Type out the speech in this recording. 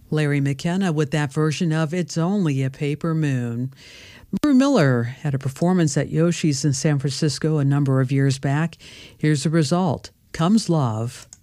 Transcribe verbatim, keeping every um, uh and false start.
Larry McKenna with that version of It's Only a Paper Moon. Maru Miller had a performance at Yoshi's in San Francisco a number of years back. Here's the result. Comes Love.